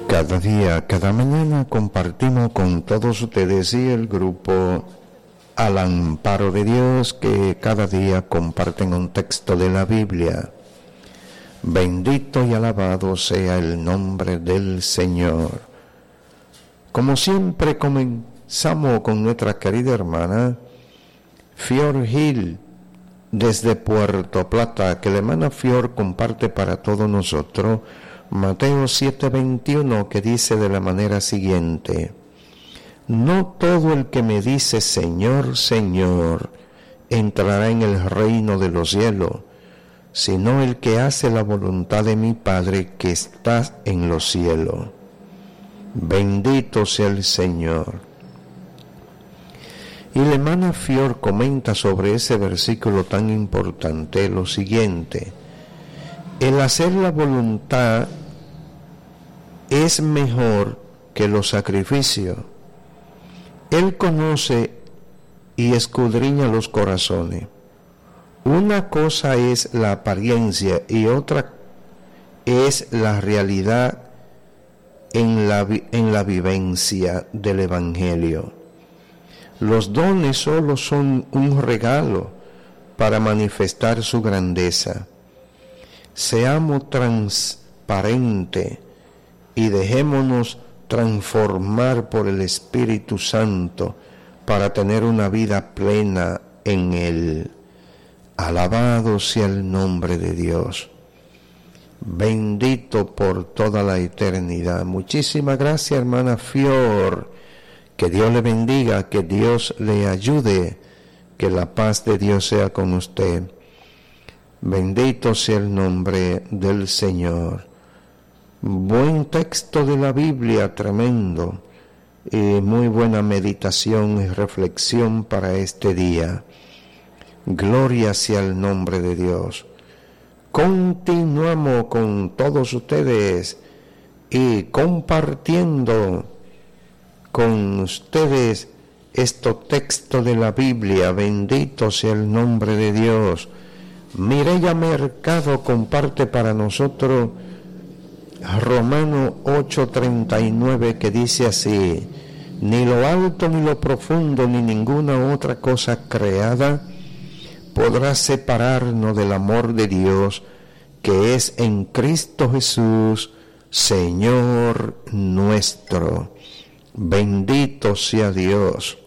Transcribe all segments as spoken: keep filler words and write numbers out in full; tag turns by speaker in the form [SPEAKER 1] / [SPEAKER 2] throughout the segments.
[SPEAKER 1] Cada día, cada mañana compartimos con todos ustedes y el grupo Al Amparo de Dios, que cada día comparten un texto de la Biblia. Bendito y alabado sea el nombre del Señor. Como siempre, comenzamos con nuestra querida hermana Fior Gil desde Puerto Plata, que la hermana Fior comparte para todos nosotros Mateo siete veintiuno, que dice de la manera siguiente: no todo el que me dice Señor, Señor, entrará en el reino de los cielos, sino el que hace la voluntad de mi Padre que está en los cielos. Bendito sea el Señor. Y la hermana Fior comenta sobre ese versículo tan importante lo siguiente: el hacer la voluntad es mejor que los sacrificios. Él conoce y escudriña los corazones. Una cosa es la apariencia y otra es la realidad en la, en la vivencia del Evangelio. Los dones solo son un regalo para manifestar su grandeza. Seamos transparentes y dejémonos transformar por el Espíritu Santo para tener una vida plena en Él. Alabado sea el nombre de Dios. Bendito por toda la eternidad. Muchísimas gracias, hermana Fior. Que Dios le bendiga, que Dios le ayude, que la paz de Dios sea con usted. Bendito sea el nombre del Señor. Buen texto de la Biblia, tremendo, y muy buena meditación y reflexión para este día. Gloria sea el nombre de Dios. Continuamos con todos ustedes y compartiendo con ustedes este texto de la Biblia. Bendito sea el nombre de Dios. Mireya Mercado comparte para nosotros Romanos ocho treinta y nueve, que dice así: ni lo alto ni lo profundo ni ninguna otra cosa creada podrá separarnos del amor de Dios que es en Cristo Jesús, Señor nuestro. Bendito sea Dios.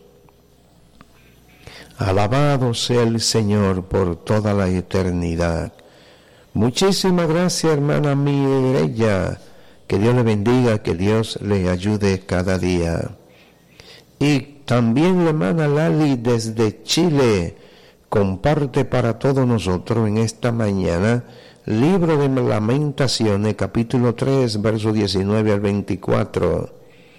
[SPEAKER 1] Alabado sea el Señor por toda la eternidad. Muchísimas gracias, hermana Mireya. Que Dios le bendiga, que Dios le ayude cada día. Y también la hermana Lali desde Chile comparte para todos nosotros en esta mañana Libro de Lamentaciones, capítulo tres, versos diecinueve al veinticuatro.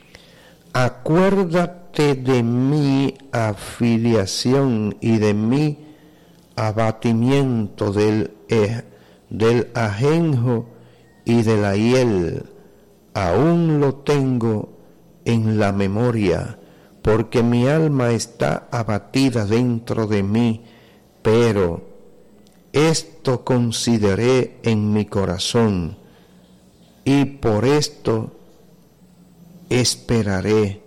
[SPEAKER 1] Acuérdate de mi afiliación y de mi abatimiento del, eh, del ajenjo y de la hiel. Aún lo tengo en la memoria, porque mi alma está abatida dentro de mí, pero esto consideré en mi corazón, y por esto esperaré,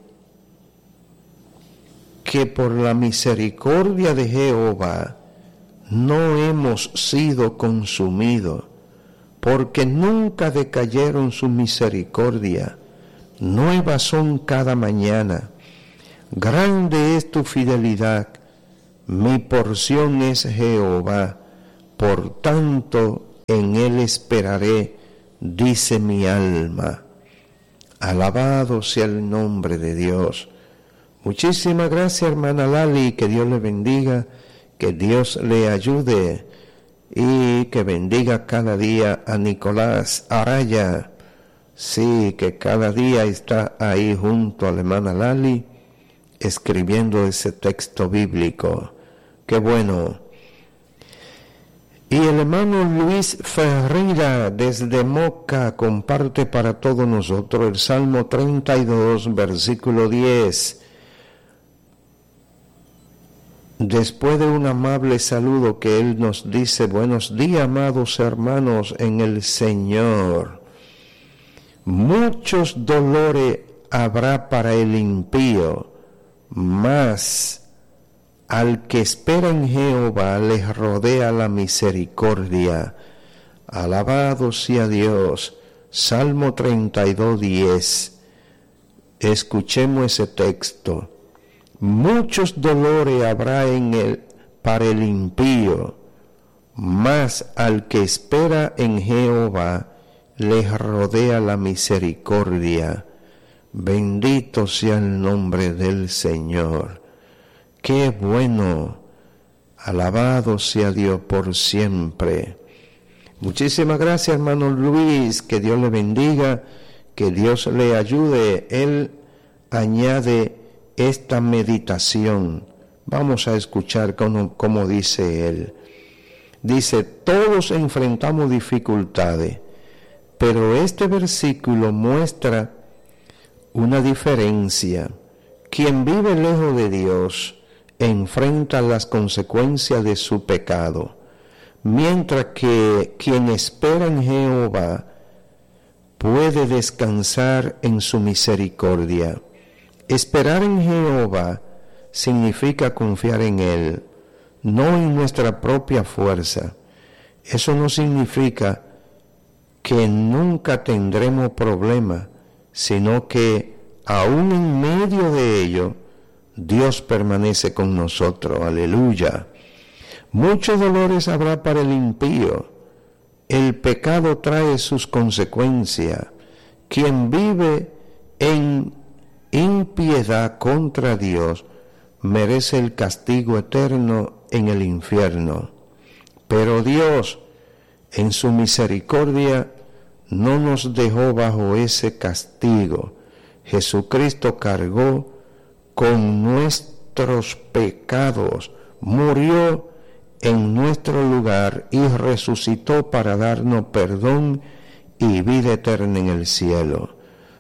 [SPEAKER 1] que por la misericordia de Jehová no hemos sido consumidos, porque nunca decayeron su misericordia, nuevas son cada mañana. Grande es tu fidelidad, mi porción es Jehová, por tanto en él esperaré, dice mi alma. Alabado sea el nombre de Dios. Muchísimas gracias, hermana Lali, que Dios le bendiga, que Dios le ayude y que bendiga cada día a Nicolás Araya. Sí, que cada día está ahí junto a la hermana Lali escribiendo ese texto bíblico. Qué bueno. Y el hermano Luis Ferreira desde Moca comparte para todos nosotros el Salmo treinta y dos, versículo diez. Después de un amable saludo que él nos dice: buenos días, amados hermanos en el Señor. Muchos dolores habrá para el impío, mas al que espera en Jehová les rodea la misericordia. Alabado sea Dios. Salmo treinta y dos, diez. Escuchemos ese texto. Muchos dolores habrá en él para el impío, mas al que espera en Jehová les rodea la misericordia. Bendito sea el nombre del Señor. Qué bueno. Alabado sea Dios por siempre. Muchísimas gracias, hermano Luis. Que Dios le bendiga, que Dios le ayude. Él añade esta meditación. Vamos a escuchar cómo, cómo dice él. Dice, todos enfrentamos dificultades, pero este versículo muestra una diferencia. Quien vive lejos de Dios enfrenta las consecuencias de su pecado, mientras que quien espera en Jehová puede descansar en su misericordia. Esperar en Jehová significa confiar en Él, no en nuestra propia fuerza. Eso no significa que nunca tendremos problemas, sino que aún en medio de ello, Dios permanece con nosotros. Aleluya. Muchos dolores habrá para el impío. El pecado trae sus consecuencias. Quien vive en impiedad contra Dios merece el castigo eterno en el infierno. Pero Dios, en su misericordia, no nos dejó bajo ese castigo. Jesucristo cargó con nuestros pecados, murió en nuestro lugar y resucitó para darnos perdón y vida eterna en el cielo.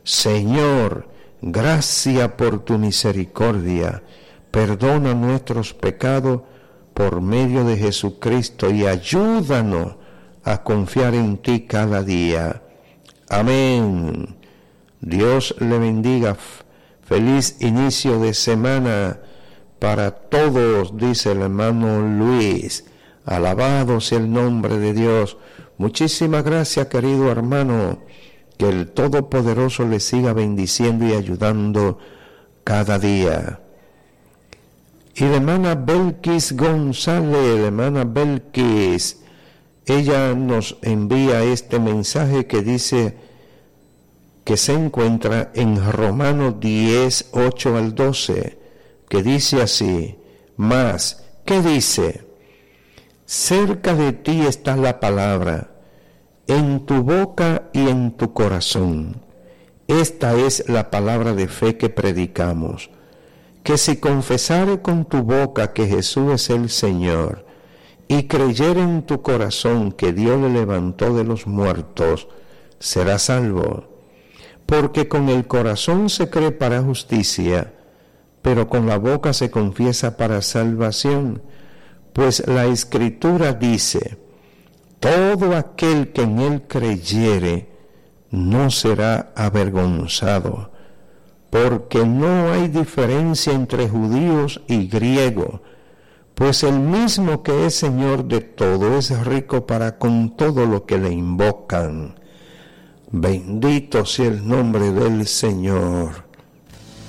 [SPEAKER 1] Señor, gracias por tu misericordia. Perdona nuestros pecados por medio de Jesucristo y ayúdanos a confiar en ti cada día. Amén. Dios le bendiga. Feliz inicio de semana para todos, dice el hermano Luis. Alabado sea el nombre de Dios. Muchísimas gracias, querido hermano. Que el Todopoderoso le siga bendiciendo y ayudando cada día. Y la hermana Belkis González, la hermana Belkis, ella nos envía este mensaje que dice que se encuentra en Romanos diez, ocho al doce, que dice así, mas, ¿qué dice? Cerca de ti está la palabra, en tu boca y en tu corazón. Esta es la palabra de fe que predicamos, que si confesare con tu boca que Jesús es el Señor, y creyere en tu corazón que Dios le levantó de los muertos, serás salvo. Porque con el corazón se cree para justicia, pero con la boca se confiesa para salvación. Pues la Escritura dice, todo aquel que en él creyere no será avergonzado, porque no hay diferencia entre judíos y griegos, pues el mismo que es Señor de todo es rico para con todo lo que le invocan. Bendito sea el nombre del Señor.